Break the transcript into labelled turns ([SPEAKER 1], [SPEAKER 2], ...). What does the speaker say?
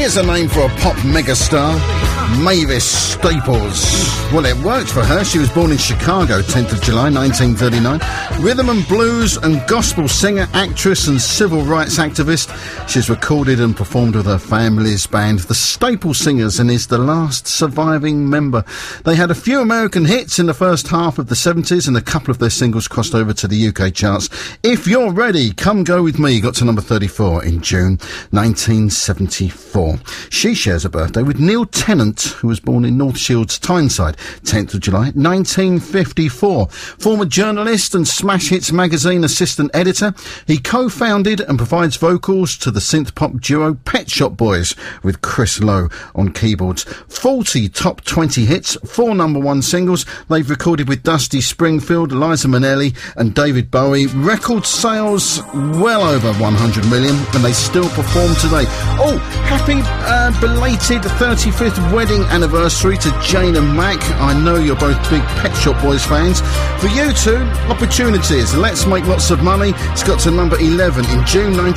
[SPEAKER 1] Here's a name for a pop megastar, Mavis Staples. Well, it worked for her. She was born in Chicago, 10th of July, 1939. Rhythm and blues and gospel singer, actress and civil rights activist. She's recorded and performed with her family's band, the Staple Singers, and is the last surviving member. They had a few American hits in the first half of the 70s, and a couple of their singles crossed over to the UK charts. If You're Ready, Come Go With Me got to number 34 in June 1974. She shares a birthday with Neil Tennant, who was born in North Shields, Tyneside, 10th of July 1954. Former journalist and Smash Hits magazine assistant editor, he co-founded and provides vocals to the synth-pop duo Pet Shop Boys with Chris Lowe on keyboards. 40 top 20 hits, 4 number 1 singles. They've recorded with Dusty Springfield, Liza Minnelli and David Bowie. Record sales well over 100 million, and they still perform today. Oh, happy belated 35th wedding anniversary to Jane and Mac. I know you're both big Pet Shop Boys fans. For you two, Opportunities, Let's Make Lots of Money. It's got to number 11 in June